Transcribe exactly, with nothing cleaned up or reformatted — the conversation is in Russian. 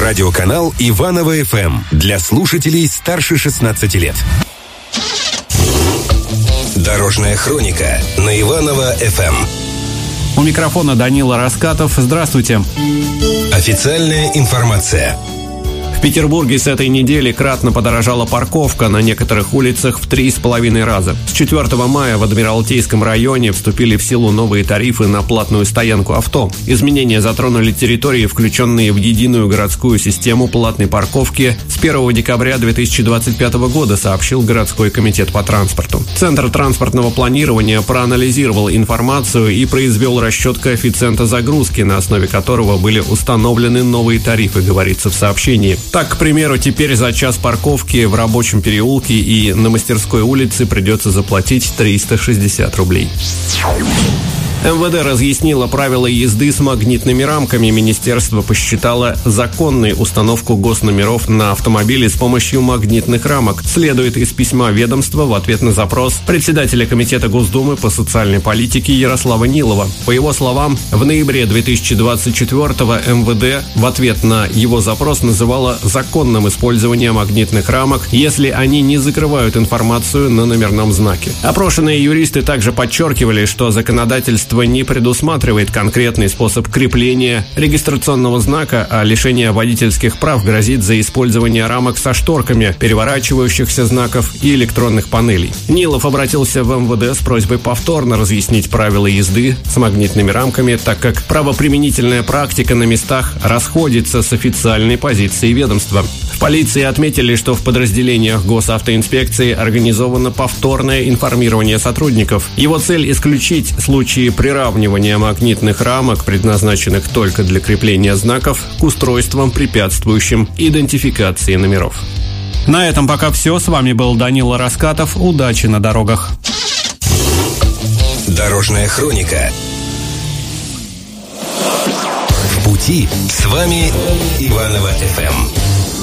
Радиоканал Иваново-эф эм для слушателей старше шестнадцати лет. Дорожная хроника на Иваново-эф эм. У микрофона Данила Раскатов. Здравствуйте. Официальная информация. В Петербурге с этой недели кратно подорожала парковка на некоторых улицах в три с половиной раза. С четвёртого мая в Адмиралтейском районе вступили в силу новые тарифы на платную стоянку авто. Изменения затронули территории, включенные в единую городскую систему платной парковки с первого декабря две тысячи двадцать пятого года, сообщил городской комитет по транспорту. Центр транспортного планирования проанализировал информацию и произвел расчет коэффициента загрузки, на основе которого были установлены новые тарифы, говорится в сообщении. Так, к примеру, теперь за час парковки в Рабочем переулке и на Мастерской улице придется заплатить триста шестьдесят рублей. эм вэ дэ разъяснило правила езды с магнитными рамками. Министерство посчитало законной установку госномеров на автомобили с помощью магнитных рамок. Следует из письма ведомства в ответ на запрос председателя Комитета Госдумы по социальной политике Ярослава Нилова. По его словам, в ноябре две тысячи двадцать четвёртого эм вэ дэ в ответ на его запрос называло законным использование магнитных рамок, если они не закрывают информацию на номерном знаке. Опрошенные юристы также подчеркивали, что законодательство не предусматривает конкретный способ крепления регистрационного знака, а лишение водительских прав грозит за использование рамок со шторками, переворачивающихся знаков и электронных панелей. Нилов обратился в эм вэ дэ с просьбой повторно разъяснить правила езды с магнитными рамками, так как правоприменительная практика на местах расходится с официальной позицией ведомства. В полиции отметили, что в подразделениях госавтоинспекции организовано повторное информирование сотрудников. Его цель – исключить случаи приравнивания магнитных рамок, предназначенных только для крепления знаков, к устройствам, препятствующим идентификации номеров. На этом пока все. С вами был Данила Раскатов. Удачи на дорогах. Дорожная хроника. В пути с вами Иваново-эф эм.